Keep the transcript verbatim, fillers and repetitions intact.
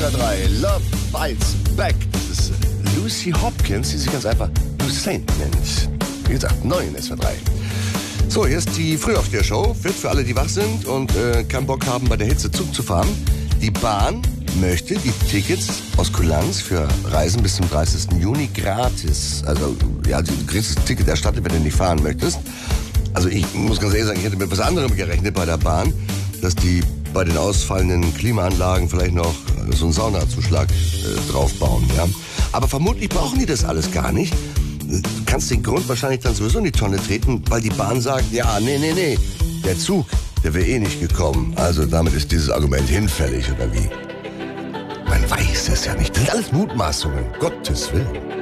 W R drei, Love Bites Back. Das ist Lucy Hopkins, die sich ganz einfach Lucene nennt. Wie gesagt, neu in S W R drei. So, hier ist die Frühaufsteher-Show. Fit für alle, die wach sind und äh, keinen Bock haben, bei der Hitze Zug zu fahren. Die Bahn möchte die Tickets aus Kulanz für Reisen bis zum dreißigsten Juni gratis. Also, ja, du kriegst das Ticket erstattet, wenn du nicht fahren möchtest. Also, ich muss ganz ehrlich sagen, ich hätte mit was anderem gerechnet bei der Bahn, dass die bei den ausfallenden Klimaanlagen vielleicht noch so einen Saunazuschlag äh, draufbauen, ja. Aber vermutlich brauchen die das alles gar nicht. Du kannst den Grund wahrscheinlich dann sowieso in die Tonne treten, weil die Bahn sagt, ja, nee, nee, nee, der Zug, der wäre eh nicht gekommen. Also damit ist dieses Argument hinfällig, oder wie? Man weiß es ja nicht. Das sind alles Mutmaßungen, Gottes Willen.